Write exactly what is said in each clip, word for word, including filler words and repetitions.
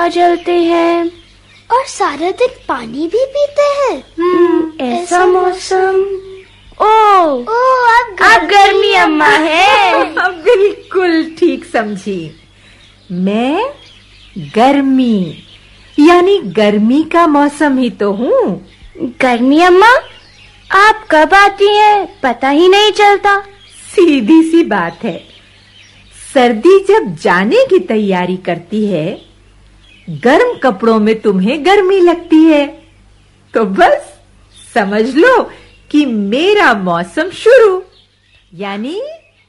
पंखा चलते हैं और सारा दिन पानी भी पीते हैं। हम्म, ऐसा मौसम। ओ, ओ अब अब गर्मी अम्मा है। बिल्कुल ठीक समझी। मैं गर्मी यानी गर्मी का मौसम ही तो हूँ। गर्मी अम्मा, आप कब आती हैं पता ही नहीं चलता। सीधी सी बात है, सर्दी जब जाने की तैयारी करती है, गर्म कपड़ों में तुम्हें गर्मी लगती है, तो बस समझ लो कि मेरा मौसम शुरू। यानी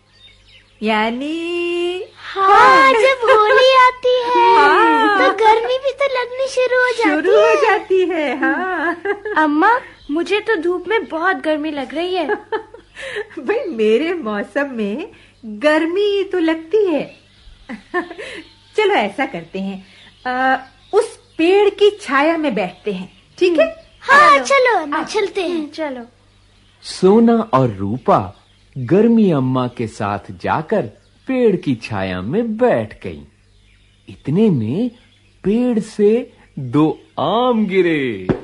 यानी हाँ, जब होली आती है हाँ, तो गर्मी भी तो लगनी शुरू हो जाती शुरू है। हो जाती है। हाँ अम्मा, मुझे तो धूप में बहुत गर्मी लग रही है। भाई, मेरे मौसम में गर्मी तो लगती है। चलो ऐसा करते हैं, आ, उस पेड़ की छाया में बैठते हैं, ठीक है? हाँ चलो ना, चलते हैं। चलो। सोना और रूपा गर्मी अम्मा के साथ जाकर पेड़ की छाया में बैठ गईं। इतने में पेड़ से दो आम गिरे।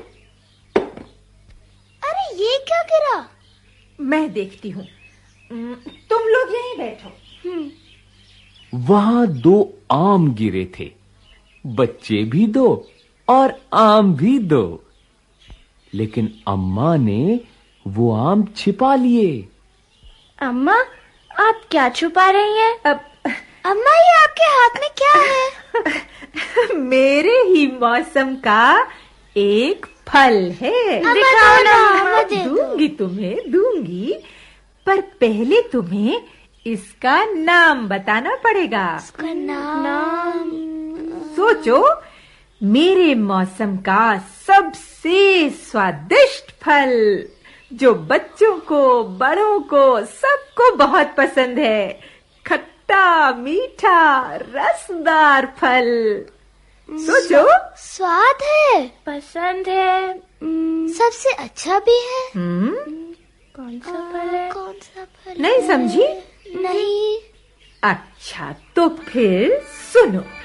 अरे ये क्या गिरा? मैं देखती हूँ, तुम लोग यहीं बैठो। वहां दो आम गिरे थे, बच्चे भी दो और आम भी दो। लेकिन अम्मा ने वो आम छिपा लिए। अम्मा, आप क्या छुपा रही हैं? अब अम्मा, ये आपके हाथ में क्या है? मेरे ही मौसम का एक फल है। दिखाओ ना, अम्मा दे दो। दूंगी तुम्हें, दूंगी, पर पहले तुम्हें इसका नाम बताना पड़ेगा। इसका नाम? सोचो, मेरे मौसम का सबसे स्वादिष्ट फल, जो बच्चों को, बड़ों को, सबको बहुत पसंद है। खट्टा मीठा रसदार फल। सोचो। स्वाद है, पसंद है। हम्म, सबसे अच्छा भी है। हम्म, कौन सा फल है? कौन सा फल? नहीं समझी? नहीं। अच्छा, तो फिर सुनो।